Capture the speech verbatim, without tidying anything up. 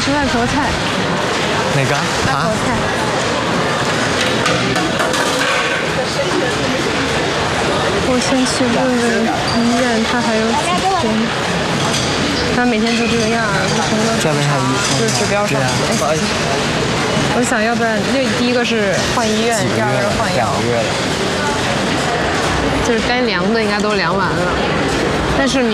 吃外婆菜。 哪个？ 外婆菜。我先去问问医院，他还有几天？他每天就这个样儿，不停的再问下医生。 就是指标上。 不好意思。 我想要不然，那第一个是换医院，第二个是换药。 两个月了。 就是该凉的应该都凉完了，但是你。